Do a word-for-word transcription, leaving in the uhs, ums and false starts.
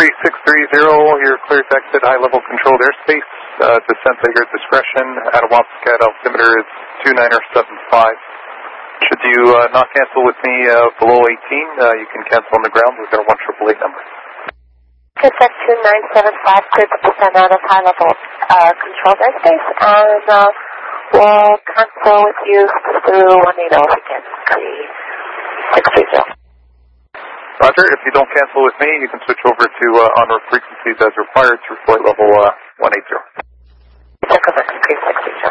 three six three zero, you're clear to exit high-level controlled airspace. Uh, descent at your discretion. Atawamscat altimeter is two niner seven five. Should you uh, not cancel with me uh, below eighteen, uh, you can cancel on the ground. We've got a one triple eight number. Descent two nine seven five, clear to descend out of high-level uh, controlled airspace, and uh, we'll cancel with you through one eighty again, three six three zero. Roger, if you don't cancel with me, you can switch over to uh, on-road frequencies as required through flight level uh, one eighty. Circle three six three zero.